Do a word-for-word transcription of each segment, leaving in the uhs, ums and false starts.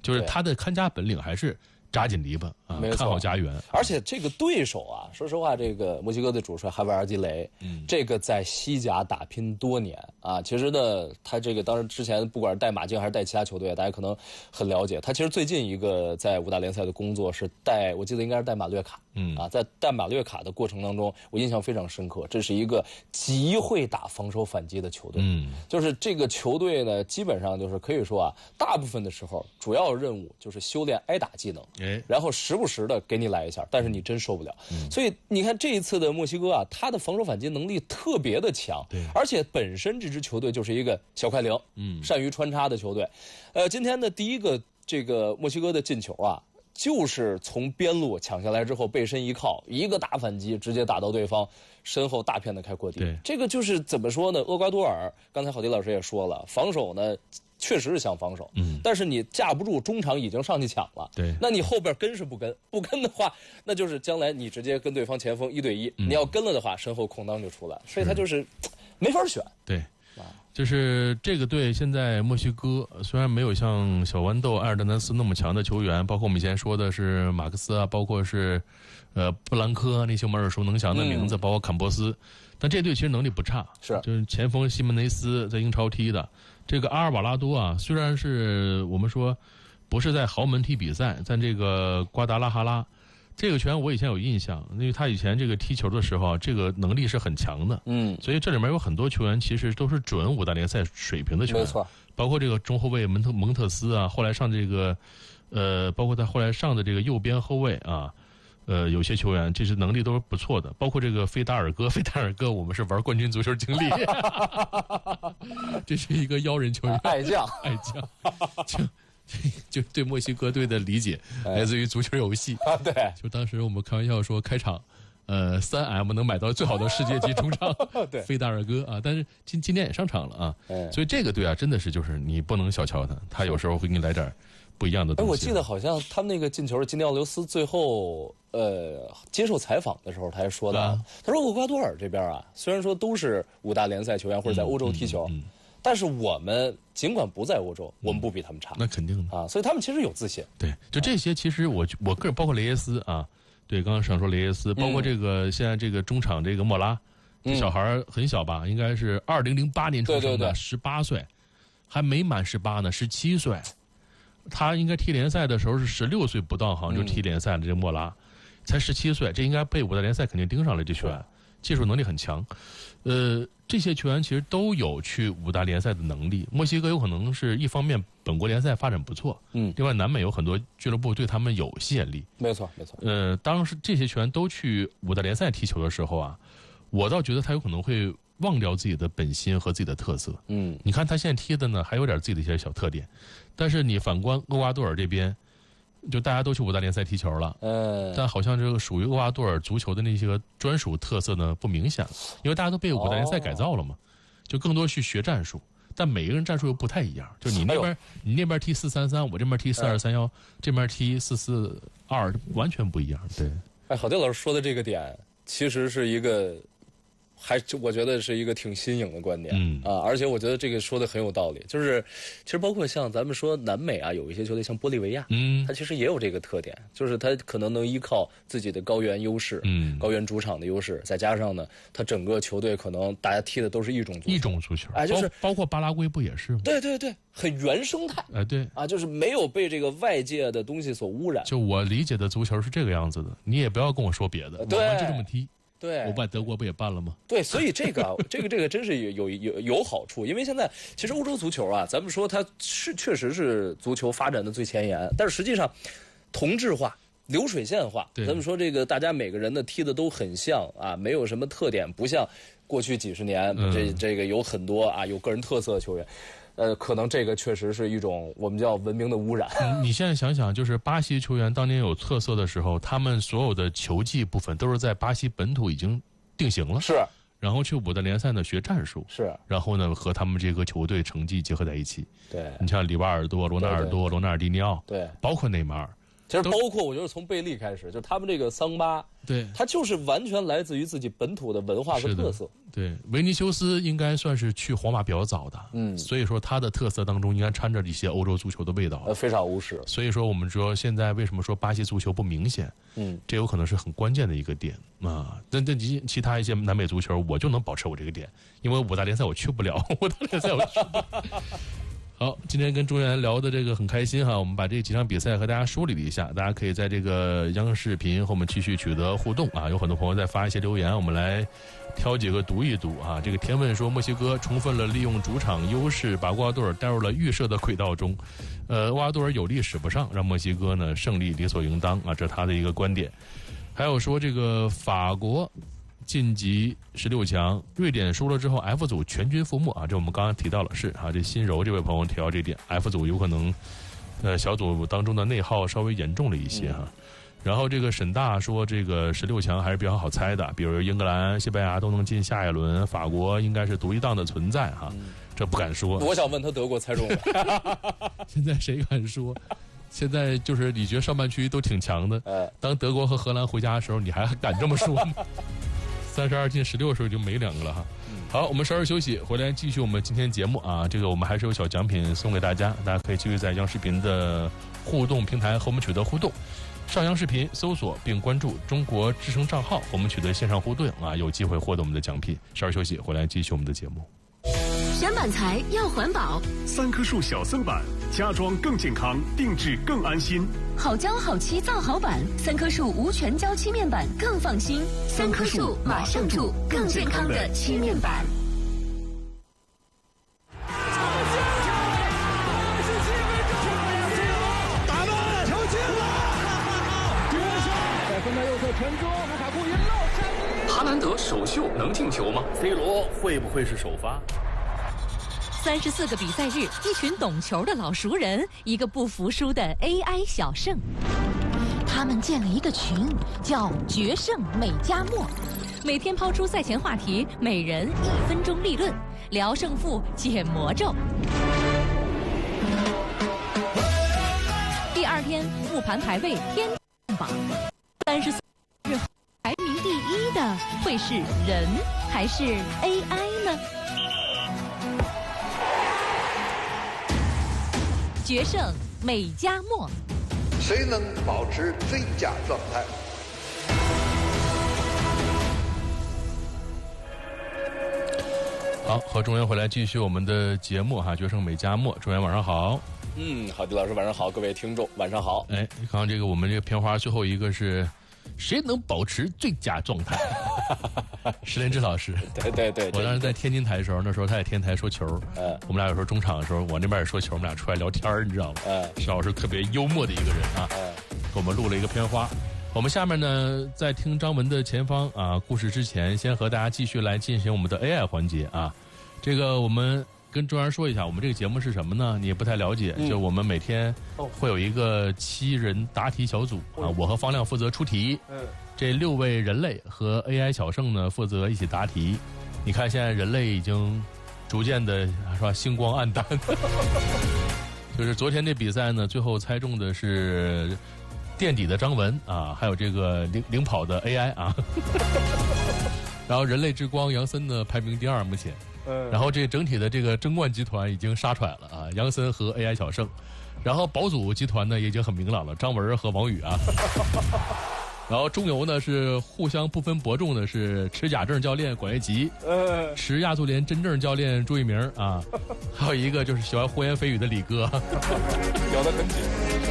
就是他的看家本领还是扎紧篱笆啊，看好家园。 而且这个对手啊，说实话，这个墨西哥的主帅哈维尔基雷，嗯，这个在西甲打拼多年啊，其实呢，他这个当时之前不管是带马竞还是带其他球队，大家可能很了解。他其实最近一个在五大联赛的工作是带，我记得应该是带马略卡，嗯啊，在带马略卡的过程当中，我印象非常深刻，这是一个极会打防守反击的球队，嗯，就是这个球队呢，基本上就是可以说啊，大部分的时候主要任务就是修炼挨打技能。然后时不时的给你来一下，但是你真受不了。嗯、所以你看这一次的墨西哥啊，他的防守反击能力特别的强，而且本身这支球队就是一个小快灵，嗯，善于穿插的球队。呃，今天的第一个这个墨西哥的进球啊，就是从边路抢下来之后背身一靠，一个大反击，直接打到对方身后，大片的开阔地。这个就是怎么说呢？厄瓜多尔刚才郝迪老师也说了，防守呢。确实是想防守，嗯，但是你架不住中场已经上去抢了，对，那你后边跟是不跟？不跟的话，那就是将来你直接跟对方前锋一对一，嗯、你要跟了的话，身后空当就出来，所以他就是没法选。 对，就是这个队现在墨西哥虽然没有像小豌豆、埃尔德南斯那么强的球员，包括我们以前说的是马克思啊，包括是呃布兰科那些我们耳熟能详的名字，嗯、包括坎波斯，但这队其实能力不差， 是就是前锋西门内斯在英超踢的。这个阿尔瓦拉多啊，虽然是我们说不是在豪门踢比赛，在这个瓜达拉哈拉这个球员我以前有印象，因为他以前这个踢球的时候这个能力是很强的，嗯，所以这里面有很多球员其实都是准五大联赛水平的球员，没错，包括这个中后卫蒙特蒙特斯啊，后来上这个呃，包括他后来上的这个右边后卫啊。呃，有些球员这是能力都是不错的，包括这个费达尔戈，费达尔戈我们是玩冠军足球经历，这是一个妖人球员， 爱将， 爱将，就就对墨西哥队的理解来自于足球游戏啊，对， 就当时我们开玩笑说开场，呃，三 M 能买到最好的世界级中场，对，费达尔戈啊，但是今今天也上场了啊，所以这个队啊，真的是就是你不能小瞧他，他有时候会给你来点不一样的东西。 哎，我记得好像他们那个进球的金尼奥留斯最后呃接受采访的时候，他还说的，啊、他说厄瓜多尔这边啊，虽然说都是五大联赛球员或者在欧洲踢球，嗯嗯嗯、但是我们尽管不在欧洲，我们不比他们差。 那肯定的啊，所以他们其实有自信。 对，就这些，其实我我个人包括雷耶斯啊，对，刚刚想说雷耶斯，包括这个、嗯、现在这个中场这个莫拉，这小孩很小吧，应该是二零零八年出生的，十八岁，还没满十八呢，十七岁。他应该踢联赛的时候是十六岁不到，好像就踢联赛的这个莫拉，才十七岁，这应该被五大联赛肯定盯上了。这球员技术能力很强，呃，这些球员其实都有去五大联赛的能力。墨西哥有可能是一方面本国联赛发展不错，嗯，另外南美有很多俱乐部对他们有吸引力。 没错，没错。 呃，当时这些球员都去五大联赛踢球的时候啊，我倒觉得他有可能会忘掉自己的本心和自己的特色。嗯，你看他现在踢的呢，还有点自己的一些小特点。但是你反观厄瓜多尔这边，就大家都去五大联赛踢球了，嗯，但好像这个属于厄瓜多尔足球的那些个专属特色呢不明显了，因为大家都被五大联赛改造了嘛，哦、就更多去学战术，但每个人战术又不太一样，就你那边、哎、你那边踢四三三，我这边踢四二三幺，这边踢四四二，完全不一样。对， 哎，郝迪老师说的这个点，其实是一个。还我觉得是一个挺新颖的观点，嗯啊，而且我觉得这个说的很有道理，就是其实包括像咱们说南美啊，有一些球队像玻利维亚，嗯，它其实也有这个特点，就是它可能能依靠自己的高原优势，嗯，高原主场的优势，再加上呢，它整个球队可能大家踢的都是一种足球一种足球， 哎，就是包括巴拉圭不也是吗？ 对对对，很原生态， 哎对啊，就是没有被这个外界的东西所污染。 就我理解的足球是这个样子的，你也不要跟我说别的， 对， 我们就这么踢。 对， 我办德国不也办了吗？ 对，所以这个这个这个真是有有有有好处，因为现在其实欧洲足球啊，咱们说它是确实是足球发展的最前沿，但是实际上同质化、流水线化，咱们说这个大家每个人的踢的都很像啊，没有什么特点，不像过去几十年、嗯、这这个有很多啊有个人特色的球员。呃，可能这个确实是一种我们叫文明的污染。 嗯、你现在想想，就是巴西球员当年有特色的时候，他们所有的球技部分都是在巴西本土已经定型了， 是， 然后去五大联赛呢学战术， 是， 然后呢和他们这个球队成绩结合在一起。 对， 你像里瓦尔多、罗纳尔多、罗纳尔迪尼奥， 对， 包括内马尔， 其实包括我觉得从贝利开始，就是他们这个桑巴， 对， 它就是完全来自于自己本土的文化和特色。 对，维尼修斯应该算是去皇马比较早的，嗯，所以说他的特色当中应该掺着一些欧洲足球的味道， 呃，非常欧式。 所以说我们说现在为什么说巴西足球不明显，嗯，这有可能是很关键的一个点啊。但但其其他一些南美足球，我就能保持我这个点，因为五大联赛我去不了，五大联赛我去不了。好，今天跟中原聊的这个很开心哈，我们把这几场比赛和大家梳理了一下，大家可以在这个央视频和我们继续取得互动啊，有很多朋友在发一些留言，我们来挑几个读一读啊。这个田问说，墨西哥充分了利用主场优势，把厄瓜多尔带入了预设的轨道中，呃，厄瓜多尔有力使不上，让墨西哥呢胜利理所应当啊，这是他的一个观点。还有说这个法国晋级十六强，瑞典输了之后 F 组全军覆没啊，这我们刚刚提到了，是啊，这新柔这位朋友提到这点 ，F 组有可能呃小组当中的内耗稍微严重了一些哈。嗯、然后这个沈大说，这个十六强还是比较好猜的，比如英格兰、西班牙都能进下一轮，法国应该是独一档的存在哈，嗯、这不敢说。 我想问他德国猜中了， 现在谁敢说？现在就是你觉得上半区都挺强的，当德国和荷兰回家的时候，你还敢这么说吗？三十二进十六的时候就没两个了哈。好，我们稍事休息，回来继续我们今天节目啊。这个我们还是有小奖品送给大家，大家可以继续在央视频的互动平台和我们取得互动。上央视频搜索并关注中国之声账号，和我们取得线上互动啊，有机会获得我们的奖品。稍事休息，回来继续我们的节目。 选板材要环保， 三棵树小森板，家装更健康，定制更安心。 好胶好漆造好板，三棵树无全胶漆面板更放心。三棵树马上住更健康的漆面板。 打门，球进了！在分在右侧传中，卢卡库一漏。 哈兰德首秀能进球吗 ？C 罗会不会是首发？ 三十四个比赛日，一群懂球的老熟人，一个不服输的 A I 小胜。他们建了一个群，叫“决胜美加墨”，每天抛出赛前话题，每人一分钟立论，聊胜负，解魔咒。第二天，复盘排位天榜，三十四日后排名第一的会是人还是 A I 呢？决胜美加墨， 谁能保持最佳状态？ 好，和中原回来继续我们的节目哈，决胜美加墨，中原晚上好。 嗯，郝迪老师晚上好，各位听众晚上好。 哎，刚刚这个我们这个片花最后一个是谁能保持最佳状态？石连志老师， 对对对， 我当时在天津台的时候，那时候他在天津台说球，嗯，我们俩有时候中场的时候，我那边也说球，我们俩出来聊天，你知道吗？嗯，石老师特别幽默的一个人啊，嗯，给我们录了一个片花。我们下面呢，在听张文的前方啊故事之前，先和大家继续来进行我们的 A I 环节啊。这个我们跟中原说一下，我们这个节目是什么呢？你也不太了解，嗯、就我们每天会有一个七人答题小组啊，我和方亮负责出题，嗯。这六位人类和 A I 小胜呢，负责一起答题。你看，现在人类已经逐渐的是吧，星光暗淡。就是昨天这比赛呢，最后猜中的是垫底的张文啊，还有这个领领跑的 A I 啊。然后人类之光杨森呢排名第二，目前。然后这整体的这个争冠集团已经杀出来了啊，杨森和 A I 小胜。然后保组集团呢也已经很明朗了，张文和王宇啊。然后中游呢是互相不分伯仲的，是持甲证教练管乐吉，呃，持亚足联真正教练朱一鸣啊，还有一个就是喜欢胡言蜚语的李哥， 聊得很紧。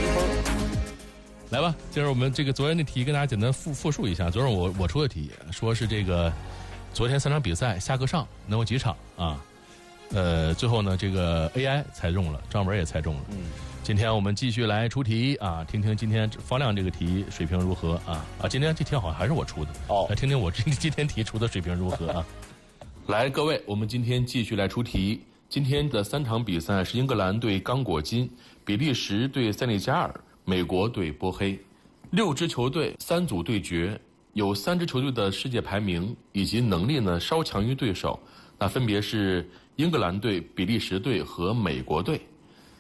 来吧，接着我们这个昨天的题跟大家简单复复述一下。昨天我我出的题说是这个昨天三场比赛下个上能有几场啊？呃，最后呢这个 A I 猜中了，张文也猜中了。嗯。今天我们继续来出题啊，听听今天方亮这个题水平如何啊？啊，今天这题好像还是我出的哦，来听听我今今天题出的水平如何啊？来，各位，我们今天继续来出题。今天的三场比赛是英格兰对刚果金、比利时对塞内加尔、美国对波黑，六支球队三组对决，有三支球队的世界排名以及能力呢稍强于对手，那分别是英格兰队、比利时队和美国队。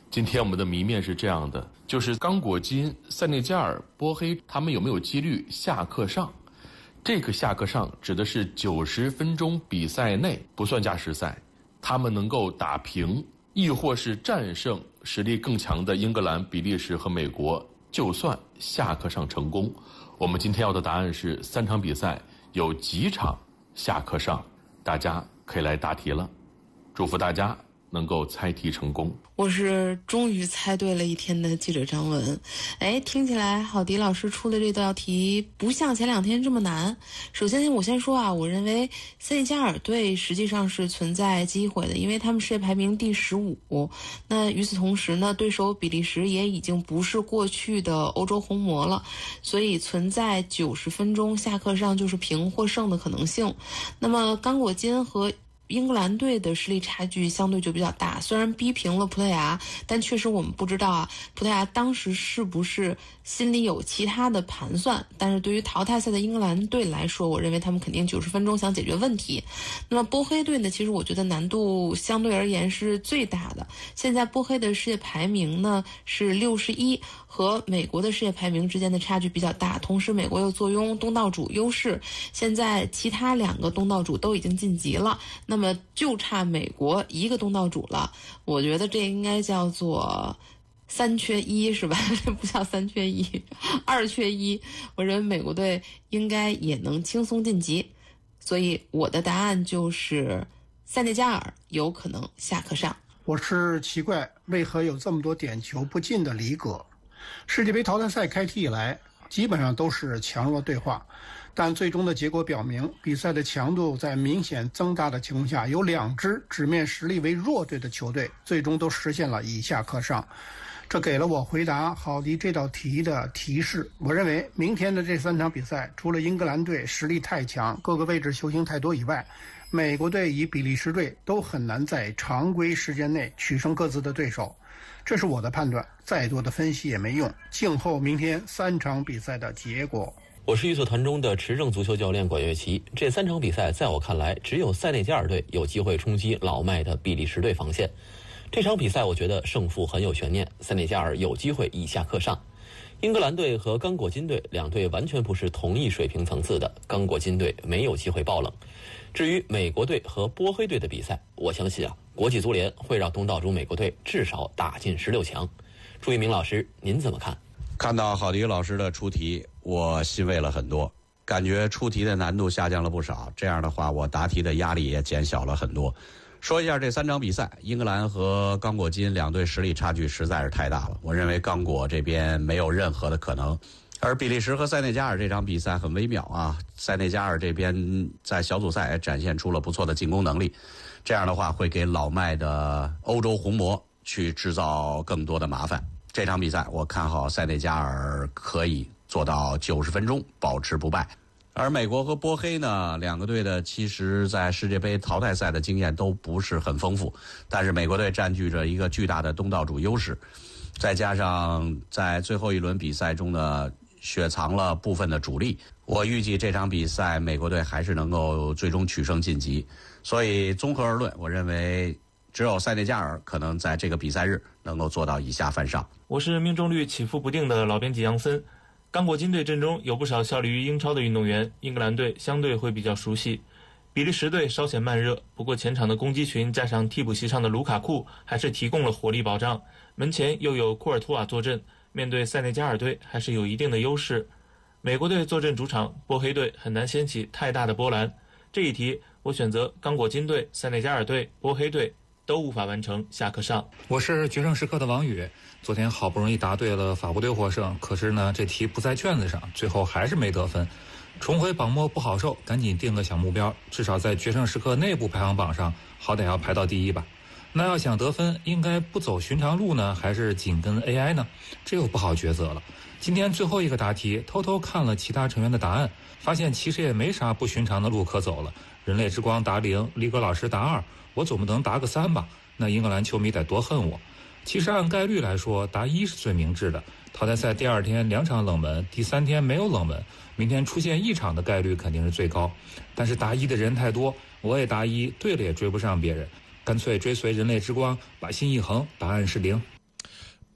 今天我们的谜面是这样的，就是刚果金、塞内加尔、波黑他们有没有几率下课上？这个下课上指的是九十分钟比赛内不算加时赛，他们能够打平，亦或是战胜实力更强的英格兰、比利时和美国，就算下课上成功。我们今天要的答案是三场比赛有几场下课上，大家可以来答题了。祝福大家能够猜题成功。 我是终于猜对了一天的记者张文。哎，听起来郝迪老师出的这道题不像前两天这么难。首先我先说啊，我认为塞内加尔队实际上是存在机会的，因为他们世界排名第十五。那与此同时呢，对手比利时也已经不是过去的欧洲红魔了，所以存在九十分钟下课上就是平获胜的可能性。那么刚果金和英格兰队的实力差距相对就比较大，虽然逼平了葡萄牙，但确实我们不知道啊，葡萄牙当时是不是心里有其他的盘算。但是对于淘汰赛的英格兰队来说，我认为他们肯定九十分钟想解决问题。那么波黑队呢，其实我觉得难度相对而言是最大的。现在波黑的世界排名呢是六十一，和美国的世界排名之间的差距比较大，同时美国又坐拥东道主优势，现在其他两个东道主都已经晋级了，那么就差美国一个东道主了。我觉得这应该叫做三缺一，是吧？这不叫三缺一，二缺一。我认为美国队应该也能轻松晋级，所以我的答案就是塞内加尔有可能下课上。 我是奇怪为何有这么多点球不进的离格。世界杯淘汰赛开踢以来基本上都是强弱对话，但最终的结果表明，比赛的强度在明显增大的情况下，有两支纸面实力为弱队的球队最终都实现了以下课上。这给了我回答郝迪这道题的提示。我认为明天的这三场比赛，除了英格兰队实力太强，各个位置球星太多以外，美国队与比利时队都很难在常规时间内取胜各自的对手。这是我的判断，再多的分析也没用，静候明天三场比赛的结果。 我是预测团中的持证足球教练管乐琪。这三场比赛在我看来，只有塞内加尔队有机会冲击老迈的比利时队防线。这场比赛我觉得胜负很有悬念，塞内加尔有机会以下课上。英格兰队和刚果金队两队完全不是同一水平层次的，刚果金队没有机会爆冷。至于美国队和波黑队的比赛，我相信啊，国际足联会让东道主美国队至少打进十六强。朱一鸣老师，您怎么看？ 看到郝迪老师的出题，我欣慰了很多，感觉出题的难度下降了不少。这样的话，我答题的压力也减小了很多。说一下这三场比赛，英格兰和刚果金两队实力差距实在是太大了，我认为刚果这边没有任何的可能。而比利时和塞内加尔这场比赛很微妙啊，塞内加尔这边在小组赛展现出了不错的进攻能力，这样的话会给老迈的欧洲红魔去制造更多的麻烦。这场比赛我看好塞内加尔可以做到九十分钟保持不败。而美国和波黑呢，两个队的其实在世界杯淘汰赛的经验都不是很丰富，但是美国队占据着一个巨大的东道主优势，再加上在最后一轮比赛中呢雪藏了部分的主力，我预计这场比赛美国队还是能够最终取胜晋级。所以综合而论，我认为只有塞内加尔可能在这个比赛日能够做到以下犯上。 我是命中率起伏不定的老编辑杨森。刚果金队阵中有不少效力于英超的运动员，英格兰队相对会比较熟悉。比利时队稍显慢热，不过前场的攻击群加上替补席上的卢卡库还是提供了火力保障，门前又有库尔图瓦坐镇，面对塞内加尔队还是有一定的优势。美国队坐镇主场，波黑队很难掀起太大的波澜。这一题我选择刚果金队、塞内加尔队、波黑队都无法完成下课上。 我是决胜时刻的王宇，昨天好不容易答对了法国队获胜，可是呢这题不在卷子上，最后还是没得分。重回榜末不好受，赶紧定个小目标，至少在决胜时刻内部排行榜上好歹要排到第一吧。那要想得分，应该不走寻常路呢，还是紧跟 A I 呢？这又不好抉择了。今天最后一个答题，偷偷看了其他成员的答案，发现其实也没啥不寻常的路可走了。人类之光答零，力哥老师答二，我总不能答个三吧？那英格兰球迷得多恨我。其实按概率来说，答一是最明智的。淘汰赛第二天两场冷门，第三天没有冷门，明天出现一场的概率肯定是最高。但是答一的人太多，我也答一，对了也追不上别人，干脆追随人类之光，把心一横，答案是零。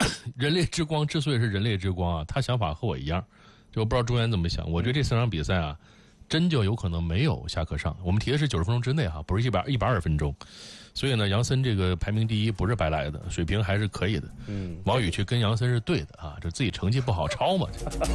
人类之光之所以是人类之光啊，他想法和我一样，就不知道中原怎么想。我觉得这三场比赛啊，真就有可能没有下课上。我们提的是九十分钟之内哈，不是一百一百二十分钟。所以呢，杨森这个排名第一不是白来的，水平还是可以的。嗯，王宇去跟杨森是对的啊，就自己成绩不好抄嘛。 这个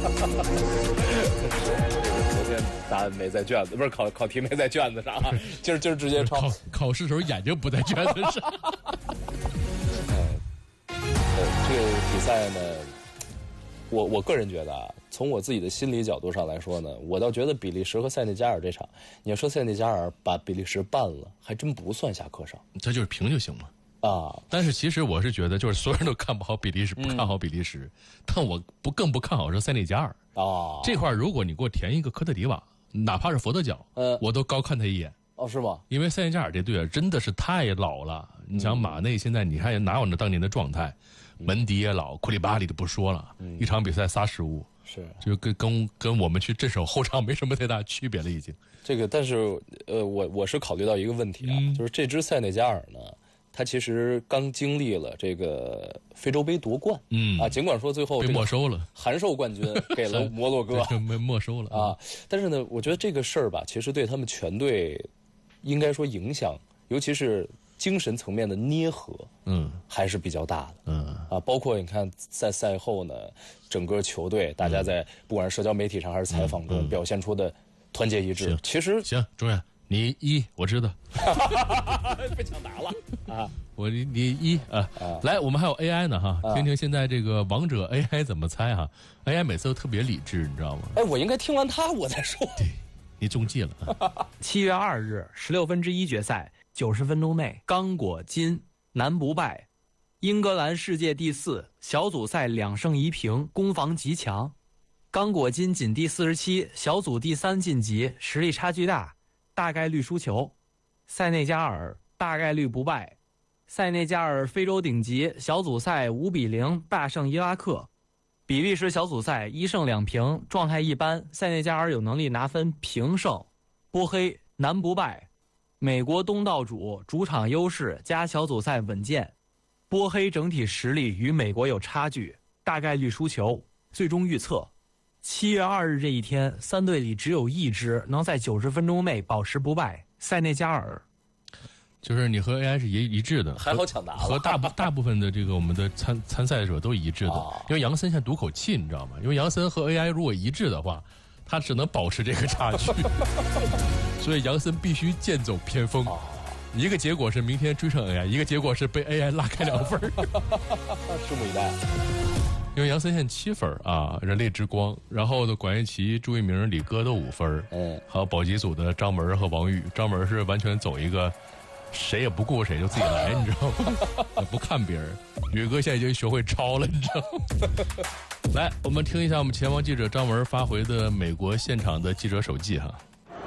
昨天答案没在卷子，不是考考题没在卷子上，今儿今儿直接抄。 考考试时候眼睛不在卷子上。 嗯，这个比赛呢，我我个人觉得啊，从我自己的心理角度上来说呢，我倒觉得比利时和塞内加尔这场，你要说塞内加尔把比利时办了，还真不算下课上， 这就是平就行嘛。 啊， 但是其实我是觉得，就是所有人都看不好比利时，不看好比利时，嗯、但我不更不看好是塞内加尔啊。 这块如果你给我填一个科特迪瓦，哪怕是佛得角，呃，我都高看他一眼。 哦，是吗？ 因为塞内加尔这队啊，真的是太老了。嗯、你想马内现在你看哪有那当年的状态？嗯、门迪也老，库里巴里都不说了，嗯、一场比赛仨失误。 是， 就跟跟跟我们去镇守后场没什么太大区别了，已经。 这个，但是呃，我我是考虑到一个问题啊，嗯、就是这支塞内加尔呢，他其实刚经历了这个非洲杯夺冠，嗯啊，尽管说最后被没收了， 函授冠军给了摩洛哥， 没没收了啊。但是呢，我觉得这个事儿吧，其实对他们全队应该说影响，尤其是精神层面的捏合，嗯，还是比较大的，嗯啊，包括你看在赛后呢，整个球队大家在不管是社交媒体上还是采访中表现出的团结一致， 嗯、 其实行，中远你一我知道， 被抢答了啊， 我你你一啊，啊来我们还有 A I 呢哈，听听现在这个王者 A I 怎么猜哈 ，A I 每次都特别理智，你知道吗？ 哎，我应该听完他我再说， 对，你中计了啊。 七月二日十六分之一决赛。九十分钟内，刚果金南不败，英格兰世界第四，小组赛两胜一平，攻防极强。刚果金仅第四十七，小组第三晋级，实力差距大，大概率输球。塞内加尔大概率不败，塞内加尔非洲顶级，小组赛五比零大胜伊拉克。比利时小组赛一胜两平，状态一般，塞内加尔有能力拿分平胜。波黑南不败。美国东道主，主场优势加小组赛稳健，波黑整体实力与美国有差距，大概率输球。最终预测，七月二日这一天，三队里只有一支能在九十分钟内保持不败，塞内加尔。 就是你和 A I 是一一致的， 还好抢答了， 和大部大部分的这个我们的参参赛者都一致的，哦、因为杨森现在赌口气，你知道吗？因为杨森和 A I 如果一致的话。他只能保持这个差距，所以杨森必须剑走偏锋。哦、一个结果是明天追上 A I， 一个结果是被 A I 拉开两分。 拭目以待。 因为杨森现在七分啊，人类之光。然后呢，管乐琪、朱一鸣、李哥都五分。嗯，还有保级组的张门和王宇，张门是完全走一个谁也不顾谁就自己来，你知道吗？不看别人。宇哥现在已经学会抄了，你知道吗？来，我们听一下我们前方记者张文发回的美国现场的记者手记哈。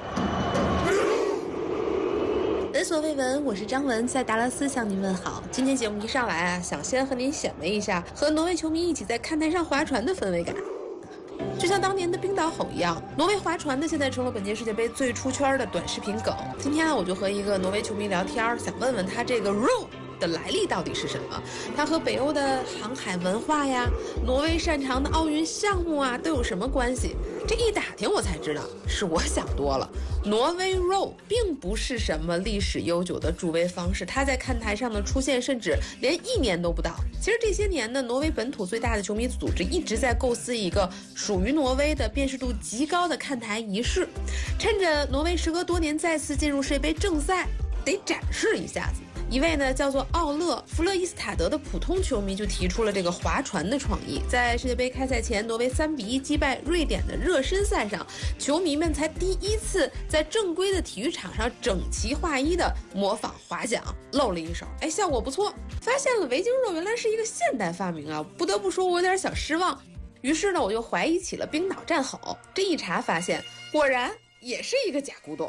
闻所未闻，我是张文，在达拉斯向您问好。今天节目一上来啊，想先和您显摆一下和挪威球迷一起在看台上划船的氛围感。就像当年的冰岛吼一样，挪威划船的现在成了本届世界杯最出圈的短视频梗。今天啊，我就和一个挪威球迷聊天，想问问他这个 row的来历到底是什么？它和北欧的航海文化呀，挪威擅长的奥运项目啊，都有什么关系？这一打听我才知道，是我想多了。挪威 row 并不是什么历史悠久的助威方式，它在看台上的出现甚至连一年都不到。其实这些年呢，挪威本土最大的球迷组织一直在构思一个属于挪威的辨识度极高的看台仪式，趁着挪威时隔多年再次进入世界杯正赛，得展示一下子。一位呢叫做奥勒弗勒伊斯塔德的普通球迷就提出了这个划船的创意。在世界杯开赛前，挪威三比一击败瑞典的热身赛上，球迷们才第一次在正规的体育场上整齐划一的模仿划桨，露了一手，哎，效果不错。发现了维京肉原来是一个现代发明啊，不得不说我有点小失望。于是呢，我就怀疑起了冰岛战吼。这一查发现，果然也是一个假古董。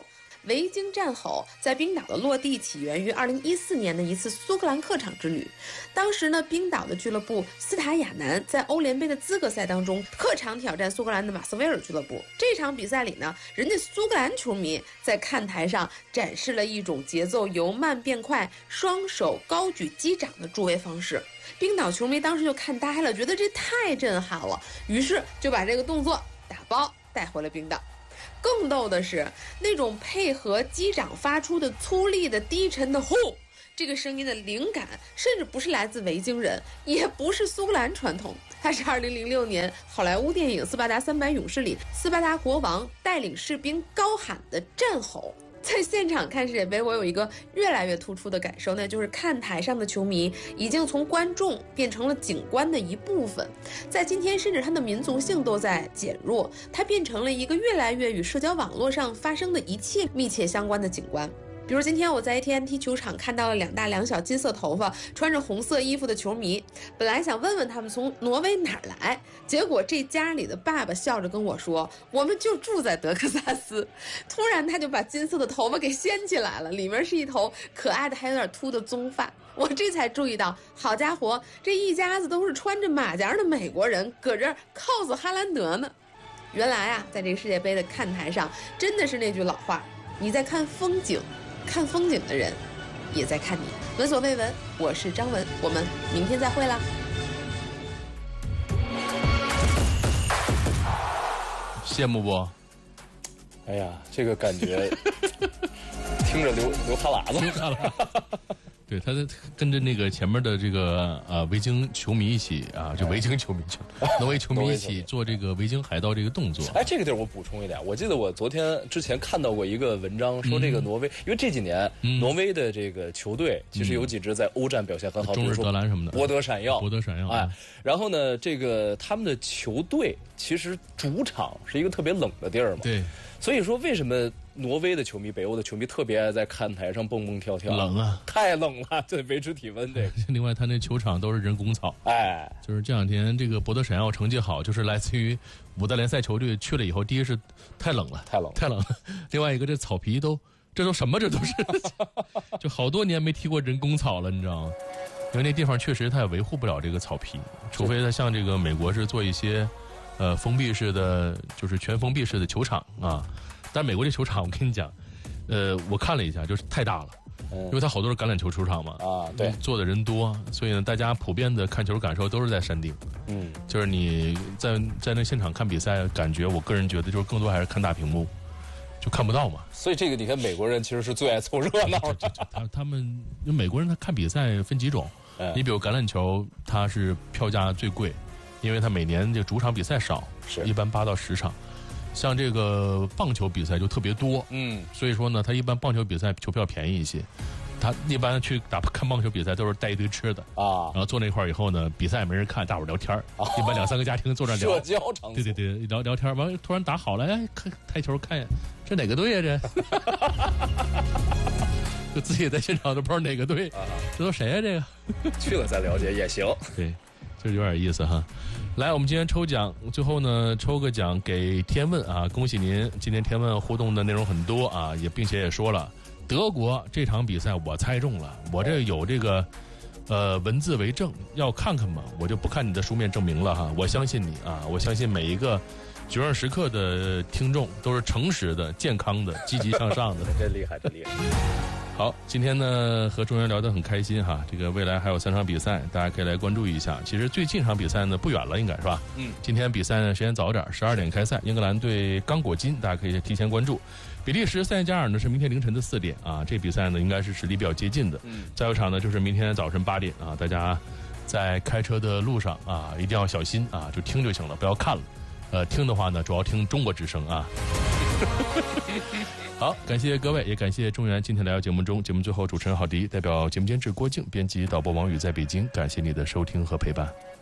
维京战吼在冰岛的落地起源于二零一四年的一次苏格兰客场之旅。当时呢，冰岛的俱乐部斯塔亚南在欧联杯的资格赛当中客场挑战苏格兰的马瑟威尔俱乐部。这场比赛里呢，人家苏格兰球迷在看台上展示了一种节奏由慢变快、双手高举击掌的助威方式。冰岛球迷当时就看呆了，觉得这太震撼了，于是就把这个动作打包带回了冰岛。更逗的是，那种配合击掌发出的粗粝的低沉的呼，这个声音的灵感甚至不是来自维京人，也不是苏格兰传统，它是二零零六年好莱坞电影《斯巴达三百勇士》里斯巴达国王带领士兵高喊的战吼。在现场看世界杯，我有一个越来越突出的感受，那就是看台上的球迷已经从观众变成了景观的一部分。在今天，甚至它的民族性都在减弱，它变成了一个越来越与社交网络上发生的一切密切相关的景观。比如今天我在 A T and T 球场看到了两大两小金色头发穿着红色衣服的球迷，本来想问问他们从挪威哪儿来，结果这家里的爸爸笑着跟我说，我们就住在德克萨斯。突然他就把金色的头发给掀起来了，里面是一头可爱的还有点秃的棕发。我这才注意到，好家伙，这一家子都是穿着马甲的美国人，搁这儿 cos 哈兰德呢。原来啊，在这个世界杯的看台上，真的是那句老话，你在看风景，看风景的人也在看你。闻所未闻，我是张文，我们明天再会啦。 羡慕不？ 哎呀，这个感觉听着流流哈喇子。 流哈喇子。对，他跟着那个前面的这个呃维京球迷一起啊，就维京球迷、挪威球迷一起做这个维京海盗这个动作。 哎，这个地儿我补充一点，我记得我昨天之前看到过一个文章，说这个挪威，嗯、因为这几年、嗯、挪威的这个球队其实有几支在欧战表现很好， 中日德兰什么的， 博德闪耀， 博德闪耀。 哎，然后呢，这个他们的球队其实主场是一个特别冷的地儿嘛， 对， 所以说为什么？挪威的球迷、北欧的球迷特别爱在看台上蹦蹦跳跳， 冷啊， 太冷了，得维持体温这个。 另外，他那球场都是人工草， 哎， 就是这两天这个博德闪耀成绩好，就是来自于五大联赛球队去了以后，第一是太冷了， 太冷了， 太冷了。另外一个，这草皮都这都什么？这都是，就好多年没踢过人工草了，你知道吗？因为那地方确实它也维护不了这个草皮，除非它像这个美国是做一些呃封闭式的，就是全封闭式的球场啊。但美国这球场，我跟你讲，呃，我看了一下，就是太大了，嗯、因为它好多是橄榄球球场嘛， 啊，对， 坐的人多，所以呢，大家普遍的看球感受都是在山顶， 嗯， 就是你在在那现场看比赛，感觉我个人觉得就是更多还是看大屏幕，就看不到嘛。 所以这个你看，美国人其实是最爱凑热闹的。 他他们，因为美国人他看比赛分几种， 嗯、 你比如橄榄球，它是票价最贵，因为它每年这主场比赛少， 是一般八到十场。像这个棒球比赛就特别多， 嗯， 所以说呢，他一般棒球比赛球票便宜一些。他一般去打看棒球比赛都是带一堆吃的啊， 然后坐那块儿以后呢，比赛也没人看，大伙儿聊天儿、啊，一般两三个家庭坐那聊， 社交场所， 对对对，聊聊天，完突然打好了，哎，看台球看一眼，这哪个队呀、啊？这就自己在现场都不知道哪个队，啊、这都谁呀、啊？这个去了再了解也行， 对。这有点意思哈，来，我们今天抽奖，最后呢抽个奖给天问啊，恭喜您！今天天问互动的内容很多啊，也并且也说了，德国这场比赛我猜中了，我这有这个呃文字为证，要看看嘛，我就不看你的书面证明了哈，我相信你啊，我相信每一个决胜时刻的听众都是诚实的、健康的、积极向上的， 真厉害，真厉害。 好，今天呢和众人聊得很开心哈，这个未来还有三场比赛，大家可以来关注一下。其实最近一场比赛呢不远了，应该是吧？ 嗯， 今天比赛呢时间早点，十二点开赛，英格兰对刚果金，大家可以提前关注。比利时塞内加尔呢是明天凌晨的四点啊，这比赛呢应该是实力比较接近的。 嗯， 再有场呢就是明天早晨八点啊，大家在开车的路上啊一定要小心啊，就听就行了，不要看了。呃，听的话呢主要听中国之声啊。好，感谢各位，也感谢中原今天来到节目中。节目最后，主持人郝迪代表节目监制郭靖、编辑导播王宇在北京，感谢你的收听和陪伴。